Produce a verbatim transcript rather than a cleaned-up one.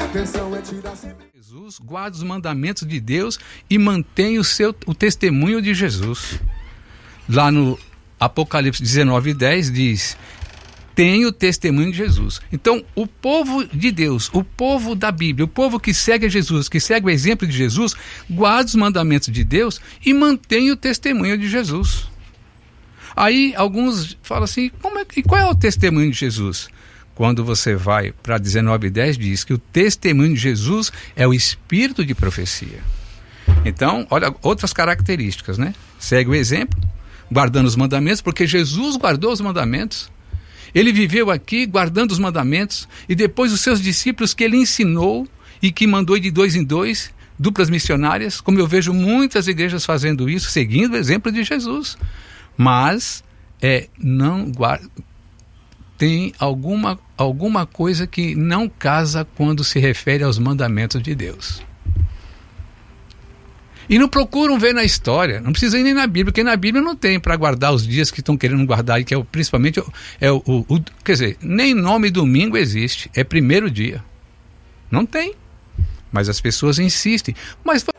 Atenção é tirar Jesus guarda os mandamentos de Deus e mantém o, seu, o testemunho de Jesus. Lá no Apocalipse dezenove, dez diz: tem o testemunho de Jesus. Então, o povo de Deus, o povo da Bíblia, o povo que segue a Jesus, que segue o exemplo de Jesus, guarda os mandamentos de Deus e mantém o testemunho de Jesus. Aí, alguns falam assim, como é, e qual é o testemunho de Jesus? Quando você vai para dezenove, dez, diz que o testemunho de Jesus é o espírito de profecia. Então, olha outras características, né? Segue o exemplo, guardando os mandamentos, porque Jesus guardou os mandamentos. Ele viveu aqui guardando os mandamentos, e depois os seus discípulos que ele ensinou e que mandou de dois em dois, duplas missionárias, como eu vejo muitas igrejas fazendo isso, seguindo o exemplo de Jesus. Mas é, não guarda, tem alguma, alguma coisa que não casa quando se refere aos mandamentos de Deus. E não procuram ver na história, não precisa ir nem na Bíblia, porque na Bíblia não tem para guardar os dias que estão querendo guardar, que é o, principalmente é o, o, o, quer dizer, nem nome domingo existe, é primeiro dia. Não tem, mas as pessoas insistem. Mas